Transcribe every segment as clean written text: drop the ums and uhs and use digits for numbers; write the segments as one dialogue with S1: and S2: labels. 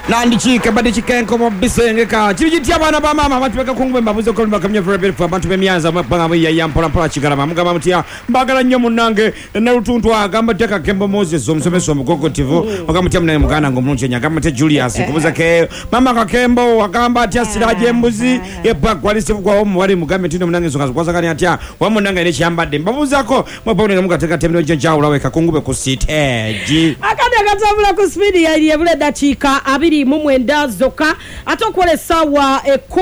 S1: nandichike badichikenko mobisengeka chivichitia bana ba mama batweka kungwe mbabuzo ko bakamye forever for abantu bemyanza banga yayampola mpala chigarama mugamba mutia mbagala nnyo munange na lutuntu agamba teka kembo Moses omusomeso mugogo TV bagamutia mnaye mugana ngo mulunje nyagamba te Julius kubuza ke mama kakembo agamba atia siraje mbuzi yebagwa lisivugwa omu wali mugambe tino munange zonga kwaza kani atia wa munange ne chambade mbabuzako mwapone mukateka temno jenjaula weka kungube ku stage
S2: akade akatambula ku speed ya iliyebule dachika abiri mumwenda zoka atokole sawa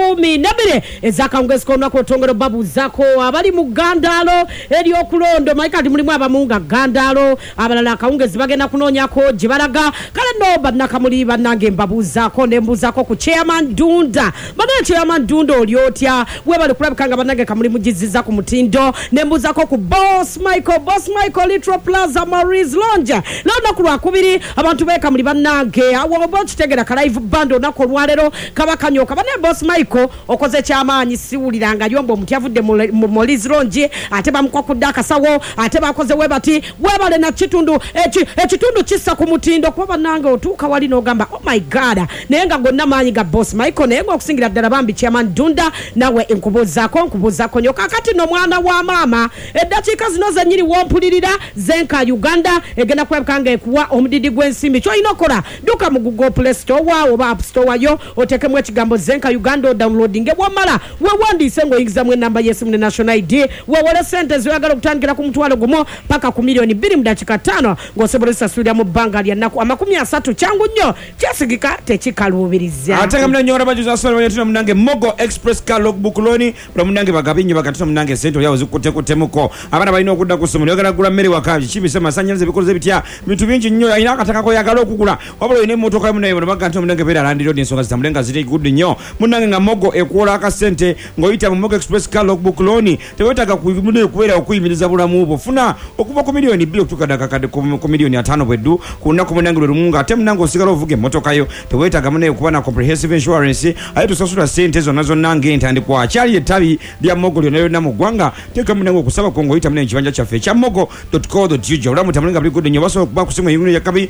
S2: 12 ezakangwezi kona ko tongero babu zako abali mu gandalo eri okulondo maikati mulimu abamunga gandalo abalala kaungezi bagenda kunonya ko jibalaga kale no banaka muri banange babu zako nembu zako ku chairman Dunda badala chairman Dunda olyotya webali kulabikanga banange kamuli mujiziza ku mutindo nembu zako ku boss Michael Litro Plaza Maurice Lonja lona kulwa kubiri abantu beka muri banange awo bochitegera ka live bando nako lwalero kabakanyoka bane boss Michael okoze chamanyi siwuliranga yombo mutyavude Maurice Lonje ate bamukwa kudaka sawo ate bakoze webale na chitundu echitundu kissa ku mutindo kuba banange otuka wali no gamba oh my god nenga gonna manyi ga boss Michael nenga okusingira ddala bambi chairman Dunda nawe enkubuza ko nyoka kati no mwana wa mama edachika zino zanyiri wompulirira zenka Uganda egenda kwebkanga ekuwa omudidi gwensimbi kyo inokola duka mu Google Play Store wawo ba App Store yo otekemwe ekigambo zenka Uganda downloading ebwamala wewandise ngo ingiza mwe namba yesimu ne national ID wewole sente zoyagala kutandikira ku mutwalo gumo paka ku milioni 2 mu dakika 5 ngosebolesa studio mu banga lya naku 30 changu nnyo kyasigika tekikalubiriza
S1: ataka mnanyora bajuza asoro yetu munange Mogo Express car logbook loni bro munange bagabinyi bakatino munange sento yawo zikutemuko abana balina okudda kusomero yagala kugula mmere wakabi chibise masanyanze bikoze bitya bintu bingi nnyo ina akataka ko yagala okugula wabalo ine motoka munaye baganto munange pera landiro nsonga zitamulenga ziri good nnyo munange nga Mogo ekola akasente ngoyita mu Mogo Express car logbook loni tewetaga kuimune kubera okuyimiriza bulamu ubo funa okuva ku milioni 2 okutuka dakakade ku milioni 5 bwedu kuna ku munange lumunga ate munange osigala ovuge motoka yo tewetaga munaye kuba na comprehensive insurance ayitu sasula sente zo nazo nange ntandikwa achali etabi lya Mogo lyonayo na mugwanga teka munange okusaba kongoyita munaye kibanja chaffe cha mogo.co.uk ulamu tamulenga bili good nnyo baso kuba kusimu yingulu yakabi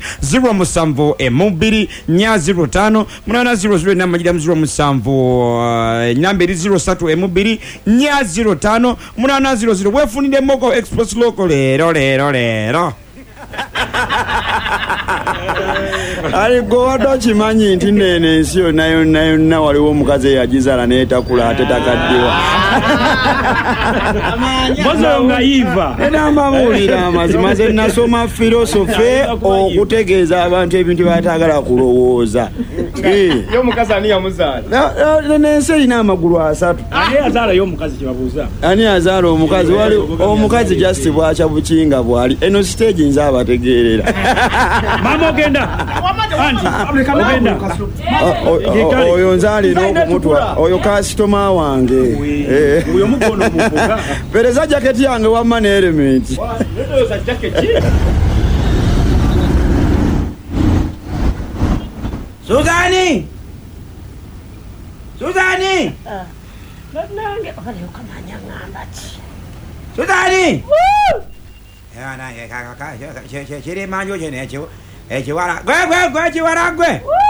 S1: 0 2 05 800 na majida 0 nyambe 03 2 05 800 wefunide Mogo Express local lero
S3: ali godo chimanyi ntinene nsio nayo waliwo mukaze yajizala netakula atetakaddiwa
S4: bozo ngaiva
S3: ena mamulira mazimaze nasoma philosophy okutegeeza abantu ebintu batagala kulowooza
S4: yo mukazi ani yamuzala
S3: nense ina amagulu 3
S4: ani azala yo mukazi kibabuza
S3: ani azala omukazi wali omukazi just bwacha bukinga bwali eno stage nzaba tegerera
S4: mama ogenda ogenda
S3: oyo nzali n'okumutwa oyo customer wange
S4: uyo mukono muvuga
S3: pereza jacket yange wa man element
S4: ndio za jacket
S1: Suzani
S2: nange bale ukamanya ngambachi
S1: Suzani yana kaka chire manjo chene echiwara gwe chiwara gwe